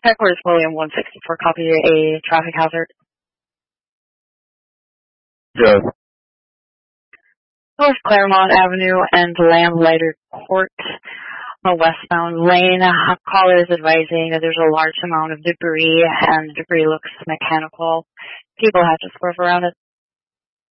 Headquarters William 164, copy a traffic hazard. Yes. North Claremont Avenue and Lamplighter Court, a westbound lane. Caller is advising that there's a large amount of debris, and the debris looks mechanical. People have to swerve around it.